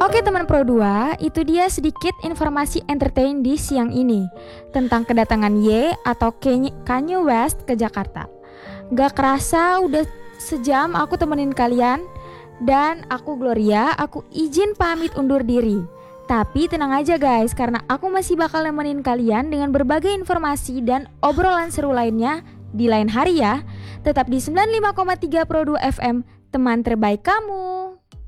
Oke teman Pro 2, itu dia sedikit informasi entertain di siang ini tentang kedatangan Ye atau Kanye West ke Jakarta. Gak kerasa udah sejam aku temenin kalian. Dan aku Gloria, aku izin pamit undur diri. Tapi tenang aja guys, karena aku masih bakal nemenin kalian dengan berbagai informasi dan obrolan seru lainnya di lain hari ya. Tetap di 95,3 Pro 2 FM, teman terbaik kamu.